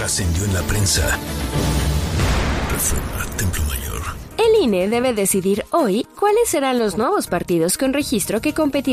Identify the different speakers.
Speaker 1: trascendió en la prensa. Reforma, Templo Mayor.
Speaker 2: El INE debe decidir hoy cuáles serán los nuevos partidos con registro que competirán